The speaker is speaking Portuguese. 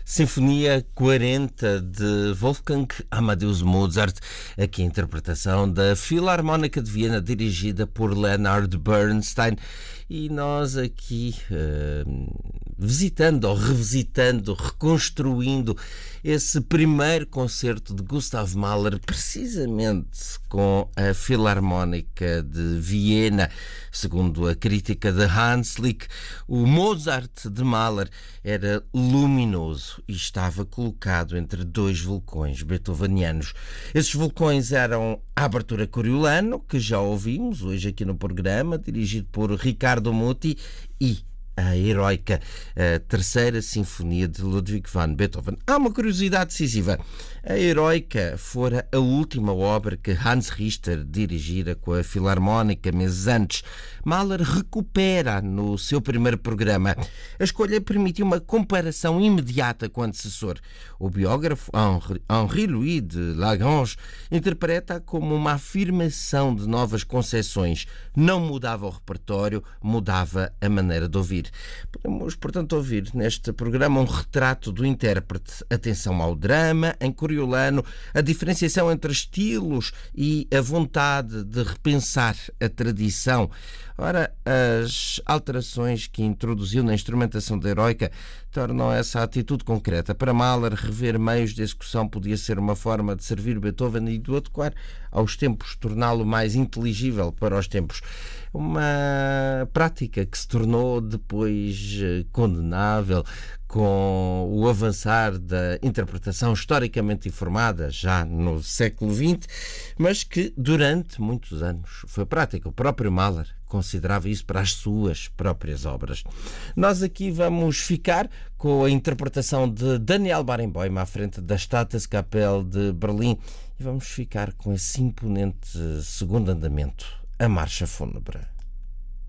Sinfonia 40 de Wolfgang Amadeus Mozart, aqui a interpretação da Filarmónica de Viena, dirigida por Leonard Bernstein. E nós aqui visitando ou revisitando, reconstruindo esse primeiro concerto de Gustav Mahler, precisamente com a Filarmónica de Viena. Segundo a crítica de Hans Lick, o Mozart de Mahler era luminoso e estava colocado entre dois vulcões beethovenianos. Esses vulcões eram a Abertura Coriolano, que já ouvimos hoje aqui no programa, dirigido por Riccardo Muti, e a heroica Terceira Sinfonia de Ludwig van Beethoven. Há uma curiosidade decisiva. A heroica fora a última obra que Hans Richter dirigira com a Filarmónica meses antes. Mahler recupera no seu primeiro programa. A escolha permitiu uma comparação imediata com o antecessor. O biógrafo Henri-Louis de Lagrange interpreta como uma afirmação de novas concepções. Não mudava o repertório, mudava a maneira de ouvir. Podemos, portanto, ouvir neste programa um retrato do intérprete. Atenção ao drama, em Coriolano, a diferenciação entre estilos e a vontade de repensar a tradição. Ora, as alterações que introduziu na instrumentação da heroica tornam essa atitude concreta. Para Mahler, rever meios de execução podia ser uma forma de servir Beethoven e de o adequar aos tempos, torná-lo mais inteligível para os tempos. Uma prática que se tornou depois condenável com o avançar da interpretação historicamente informada já no século XX, mas que durante muitos anos foi prática. O próprio Mahler considerava isso para as suas próprias obras. Nós aqui vamos ficar com a interpretação de Daniel Barenboim à frente da Staatskapelle de Berlim e vamos ficar com esse imponente segundo andamento, a Marcha Fúnebre.